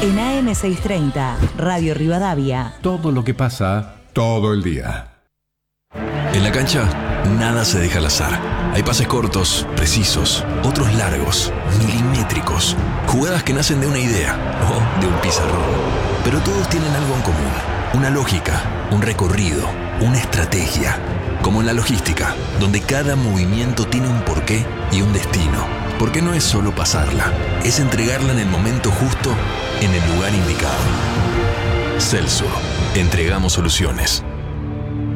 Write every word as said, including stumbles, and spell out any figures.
En A M seiscientos treinta, Radio Rivadavia. Todo lo que pasa, todo el día. En la cancha, nada se deja al azar. Hay pases cortos, precisos, otros largos, milimétricos. Jugadas que nacen de una idea o de un pizarrón. Pero todos tienen algo en común. Una lógica, un recorrido, una estrategia. Como en la logística, donde cada movimiento tiene un porqué y un destino. Porque no es solo pasarla, es entregarla en el momento justo, en el lugar indicado. Celso, entregamos soluciones.